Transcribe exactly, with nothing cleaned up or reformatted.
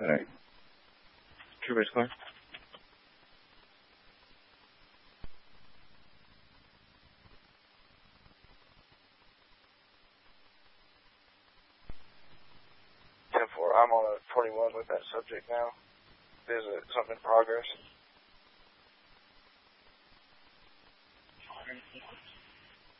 Alright. Troopers score. ten four, I'm on a twenty-one with that subject now. There's a, something in progress.